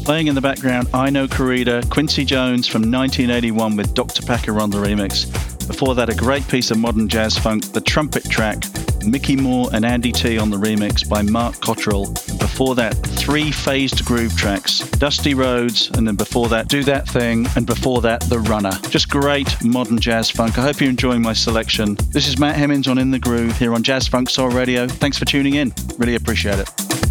Playing in the background, I Know Corrida, Quincy Jones from 1981 with Dr. Packer on the remix. Before that, a great piece of modern jazz funk, The Trumpet Track, Mickey Moore and Andy T on the remix by Mark Cottrell. Before that, 3 phased groove tracks, Dusty Rhodes, and then before that, Do That Thing, and before that, The Runner. Just great modern jazz funk. I hope you're enjoying my selection. This is Matt Hemmings on In the Groove here on Jazz Funk Soul Radio. Thanks for tuning in. Really appreciate it.